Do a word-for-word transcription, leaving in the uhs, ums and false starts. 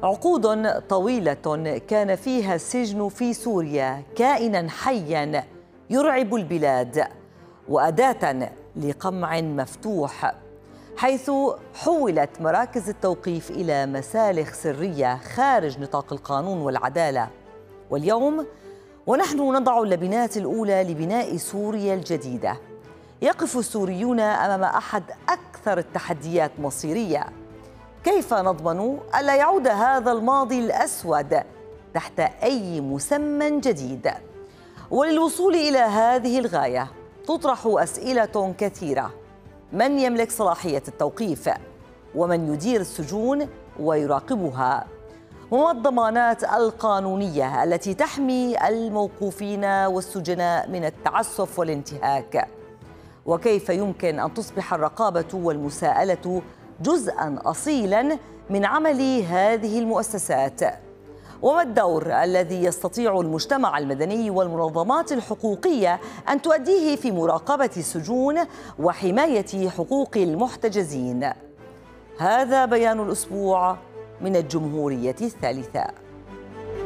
عقود طويلة كان فيها السجن في سوريا كائناً حياً يرعب البلاد وأداة لقمع مفتوح، حيث حولت مراكز التوقيف إلى مسالخ سرية خارج نطاق القانون والعدالة. واليوم ونحن نضع اللبنات الأولى لبناء سوريا الجديدة، يقف السوريون أمام أحد أكثر التحديات مصيرية: كيف نضمن ألا يعود هذا الماضي الأسود تحت أي مسمى جديد؟ وللوصول إلى هذه الغاية تطرح أسئلة كثيرة: من يملك صلاحية التوقيف؟ ومن يدير السجون ويراقبها؟ وما الضمانات القانونية التي تحمي الموقوفين والسجناء من التعسف والانتهاك؟ وكيف يمكن أن تصبح الرقابة والمساءلة جزءاً أصيلاً من عمل هذه المؤسسات؟ وما الدور الذي يستطيع المجتمع المدني والمنظمات الحقوقية أن تؤديه في مراقبة السجون وحماية حقوق المحتجزين؟ هذا بيان الأسبوع من الجمهورية الثالثة.